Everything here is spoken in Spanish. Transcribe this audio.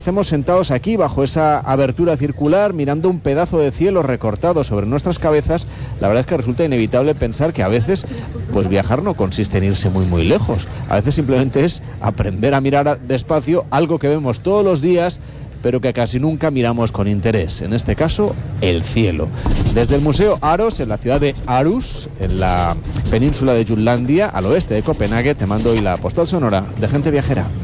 Estamos sentados aquí bajo esa abertura circular mirando un pedazo de cielo recortado sobre nuestras cabezas. La verdad es que resulta inevitable pensar que a veces pues viajar no consiste en irse muy lejos. A veces simplemente es aprender a mirar despacio algo que vemos todos los días pero que casi nunca miramos con interés. En este caso, el cielo. Desde el Museo Aros, en la ciudad de Aarhus, en la península de Jutlandia, al oeste de Copenhague, te mando hoy la postal sonora de Gente Viajera.